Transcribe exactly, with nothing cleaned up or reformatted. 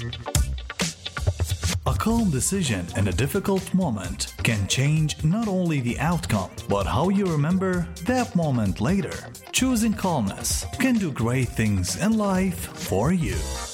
A calm decision in a difficult moment can change not only the outcome, but how you remember that moment later. Choosing calmness can do great things in life for you.